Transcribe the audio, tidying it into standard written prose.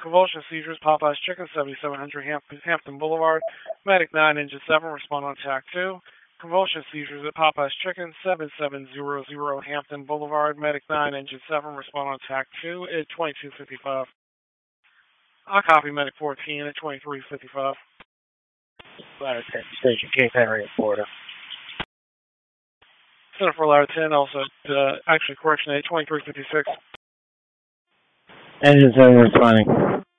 Convulsion seizures, Popeye's Chicken, 7700 Hampton Boulevard. Medic 9, Engine 7, respond on TAC 2. Convulsion seizures at Popeye's Chicken, 7700 Hampton Boulevard. Medic 9, Engine 7, respond on TAC 2 at 2255. I'll copy Medic 14 at 2355. Ladder 10, Station Cape Henry, Florida. Center for Ladder 10, also, correction, at 2356. Engine 7 responding.